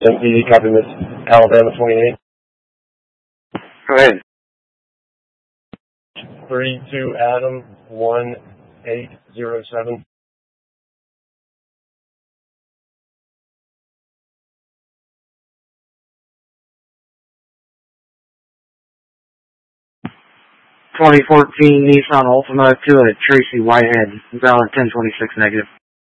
MPD, copy Miss Alabama 28. Go ahead. 32 Adam 1807. .2014 Nissan Altima to a Tracy Whitehead, valid 1026 negative.